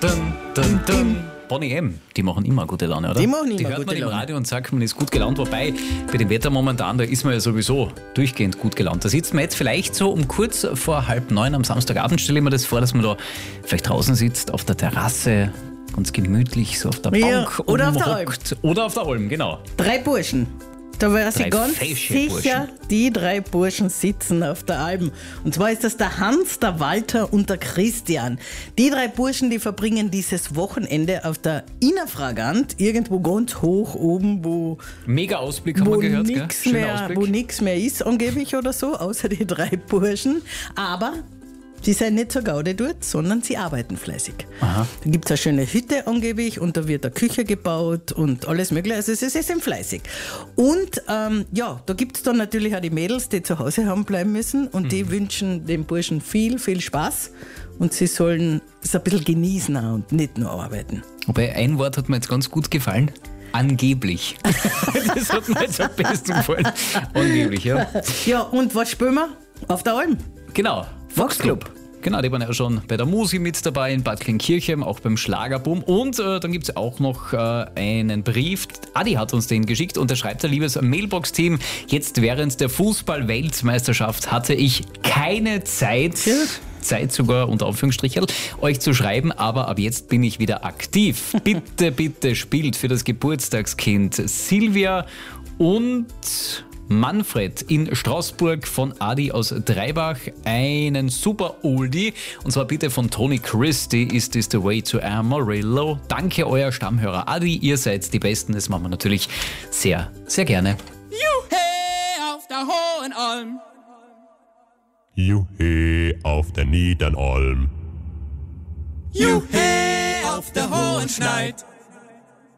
Dun, dun. Bonnie M., die machen immer gute Laune, oder? Die machen immer die hört gute man im Laune. Radio und sagt, man ist gut gelaunt. Wobei, bei dem Wetter momentan, da ist man ja sowieso durchgehend gut gelaunt. Da sitzt man jetzt vielleicht so um kurz vor 8:30 am Samstagabend, stelle ich mir das vor, dass man da vielleicht draußen sitzt, auf der Terrasse, ganz gemütlich, so auf der Ja, Bank oder auf der rumhockt. Oder auf der Alm, genau. 3 Burschen. Da weiß ich Drei ganz fesche sicher, die 3 Burschen sitzen auf der Alm. Und zwar ist das der Hans, der Walter und der Christian. Die 3 Burschen, die verbringen dieses Wochenende auf der Innerfragant, irgendwo ganz hoch oben, wo Mega Ausblick haben wir gehört, gell? nichts Schöner mehr, Ausblick. wo nichts mehr ist angeblich oder so, außer die 3 Burschen. Aber sie sind nicht zur Gaude dort, sondern sie arbeiten fleißig. Aha. Da gibt es eine schöne Hütte angeblich und da wird eine Küche gebaut und alles mögliche. Also sie sind fleißig. Und ja, da gibt es dann natürlich auch die Mädels, die zu Hause haben bleiben müssen und die wünschen den Burschen viel, viel Spaß und sie sollen es ein bisschen genießen auch und nicht nur arbeiten. Wobei, ein Wort hat mir jetzt ganz gut gefallen. Angeblich. Das hat mir jetzt am besten gefallen. Angeblich, ja. Ja, und was spielen wir? Auf der Alm. Genau. Foxclub. Genau, die waren ja schon bei der Musi mit dabei in Bad Kleinkirchen, auch beim Schlagerboom. Und dann gibt es auch noch einen Brief. Adi hat uns den geschickt und da schreibt er, liebes Mailbox-Team, jetzt während der Fußball-Weltmeisterschaft hatte ich keine Zeit, Zeit sogar unter Anführungsstrichen, euch zu schreiben, aber ab jetzt bin ich wieder aktiv. Bitte, bitte spielt für das Geburtstagskind Silvia und Manfred in Straßburg von Adi aus Dreibach einen super Oldie. Und zwar bitte von Tony Christie, Is This the Way to Amarillo? Danke, euer Stammhörer Adi, ihr seid die Besten. Das machen wir natürlich sehr, sehr gerne. Juhe auf der hohen Alm. Juhe auf der Niedernalm. Juhe auf der hohen Schneid.